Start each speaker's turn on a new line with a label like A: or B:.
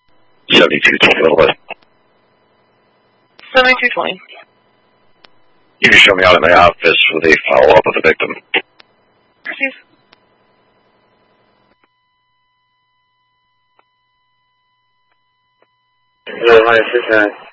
A: 7220 West.
B: 7220.
A: You can show me out in my office with a follow-up of the victim.
B: Receive.
C: Hello, hi, 69.